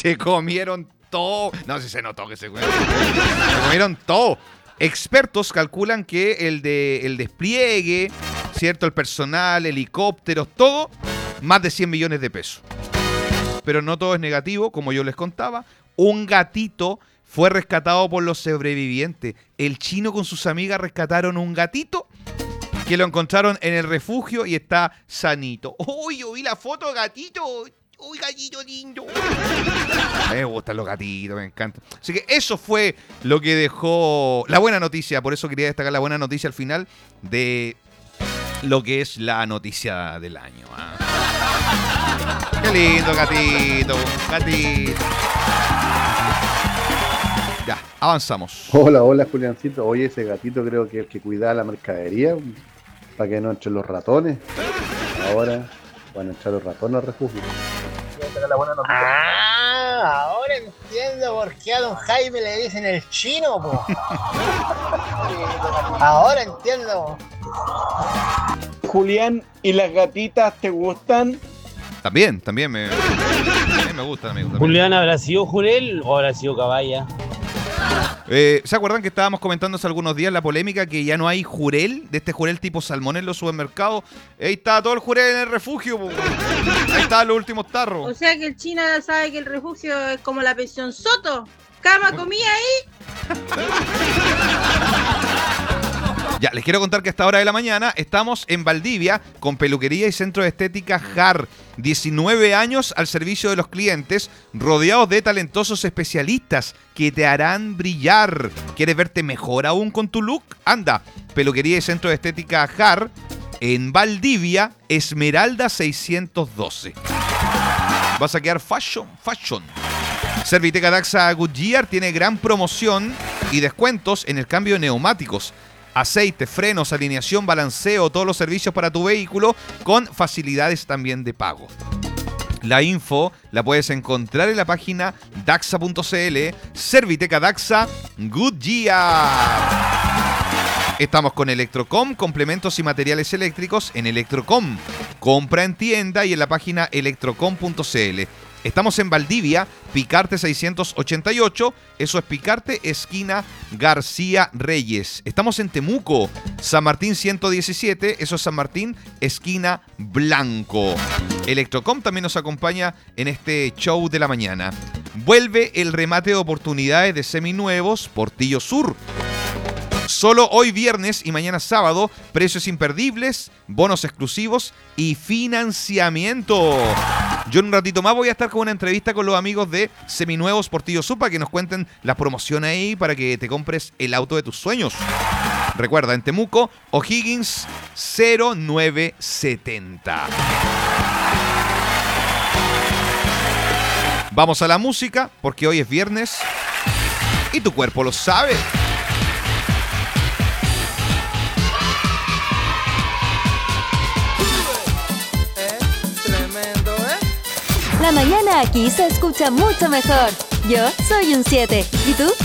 Se comieron todo. No, si se notó que se comieron todo. Expertos calculan que el despliegue, ¿cierto? El personal, helicópteros, todo, más de 100 millones de pesos. Pero no todo es negativo, como yo les contaba. Un gatito fue rescatado por los sobrevivientes. El chino con sus amigas rescataron un gatito que lo encontraron en el refugio y está sanito. ¡Uy, yo vi la foto de gatito! ¡Uy, gatito lindo! Me gustan los gatitos, me encantan. Así que eso fue lo que dejó la buena noticia. Por eso quería destacar la buena noticia al final de lo que es la noticia del año. ¡Qué lindo, gatito! ¡Gatito! Ya, avanzamos. Hola, Juliancito. Oye, ese gatito creo que es el que cuidaba la mercadería para que no entren los ratones. Ahora van a entrar los ratones al refugio. Ahora entiendo por qué a don Jaime le dicen el chino, po. Ahora entiendo. Julián, ¿y las gatitas te gustan? También me gusta. Julián, ¿habrá sido Jurel o habrá sido Caballa? ¿Se acuerdan que estábamos comentando hace algunos días la polémica que ya no hay jurel, de este jurel tipo salmón en los supermercados? Ahí está todo el jurel en el refugio, po. Ahí están los últimos tarros. O sea que el China sabe que el refugio es como la pensión Soto. Cama, comida ahí. Ya, les quiero contar que a esta hora de la mañana estamos en Valdivia con peluquería y centro de estética JAR. 19 años al servicio de los clientes, rodeados de talentosos especialistas que te harán brillar. ¿Quieres verte mejor aún con tu look? Anda, peluquería y centro de estética JAR en Valdivia, Esmeralda 612. Vas a quedar fashion. Serviteca Daxa Goodyear tiene gran promoción y descuentos en el cambio de neumáticos, aceite, frenos, alineación, balanceo, todos los servicios para tu vehículo con facilidades también de pago. La info la puedes encontrar en la página daxa.cl. Serviteca Daxa Goodyear. Estamos con Electrocom, complementos y materiales eléctricos en Electrocom. Compra en tienda y en la página electrocom.cl. Estamos en Valdivia, Picarte 688, eso es Picarte, esquina García Reyes. Estamos en Temuco, San Martín 117, eso es San Martín, esquina Blanco. Electrocom también nos acompaña en este show de la mañana. Vuelve el remate de oportunidades de seminuevos Portillo Sur. Solo hoy viernes y mañana sábado, precios imperdibles, bonos exclusivos y financiamiento. Yo en un ratito más voy a estar con una entrevista con los amigos de Seminuevos Portillo Sur para que nos cuenten las promociones ahí para que te compres el auto de tus sueños. Recuerda, en Temuco, O'Higgins 0970. Vamos a la música porque hoy es viernes y tu cuerpo lo sabe. La mañana aquí se escucha mucho mejor. Yo soy un 7. ¿Y tú?